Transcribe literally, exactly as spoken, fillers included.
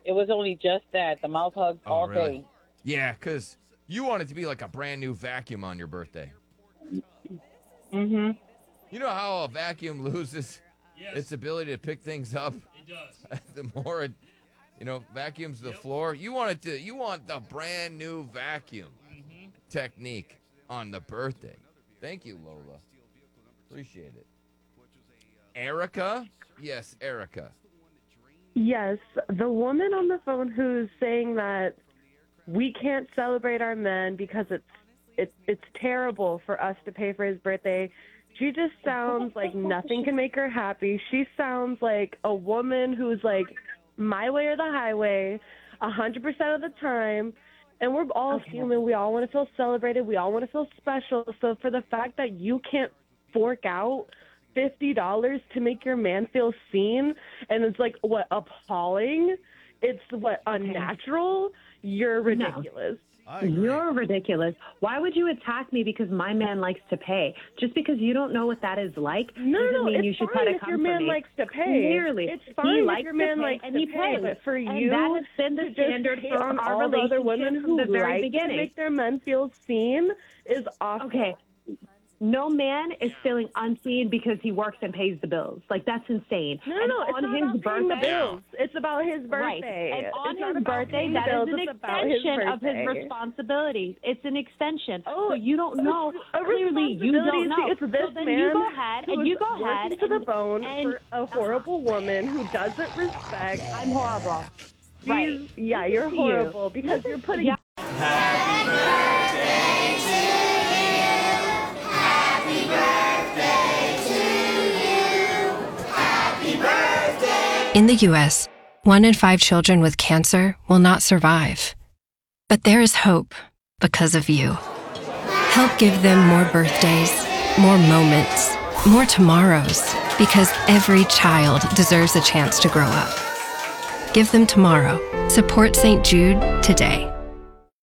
It was only just that. The mouth hugs Oh, all really? day. Yeah, because you want it to be like a brand new vacuum on your birthday. Mm-hmm. You know how a vacuum loses Yes. its ability to pick things up? It does. The more it, you know, vacuums the Yep. floor. You want it to. You want the brand new vacuum Mm-hmm. technique on the birthday. Thank you, Lola. Appreciate it. Erica? Yes, Erica. Yes, the woman on the phone who's saying that we can't celebrate our men because it's it's it's terrible for us to pay for his birthday. She just sounds like nothing can make her happy. She sounds like a woman who's like my way or the highway, a hundred percent of the time. And we're all Okay. human. We all want to feel celebrated. We all want to feel special. So for the fact that you can't fork out fifty dollars to make your man feel seen, and it's like, what, appalling? It's, what, unnatural? You're ridiculous. I agree. You're ridiculous. Why would you attack me because my man likes to pay? Just because you don't know what that is like No, doesn't no, mean it's you should fine try to if come your for man me. likes to pay. Clearly, It's he fine if likes your to man pay, likes and to he pay, pays. but for and you that has been to the just standard hate for on our all the other relationship women from who the very like beginning. to make their men feel seen is awful. Okay. No man is feeling unseen because he works and pays the bills. Like, that's insane. No, and no, it's on not his about paying the birthday, bills. It's about his Right. birthday. And on it's not his about birthday, paying that bills. is an It's about his extension of his birthday. responsibilities. It's an extension. Oh, so you don't know. a Clearly, you don't know. responsibility. It's this so then man you go ahead and who's you go working ahead to the and, bone and for a horrible woman who doesn't respect. I'm horrible. Right. She's- Yeah, you're Listen to you. horrible because you're putting. Yeah. In the U S, one in five children with cancer will not survive. But there is hope because of you. Help give them more birthdays, more moments, more tomorrows, because every child deserves a chance to grow up. Give them tomorrow. Support Saint Jude today.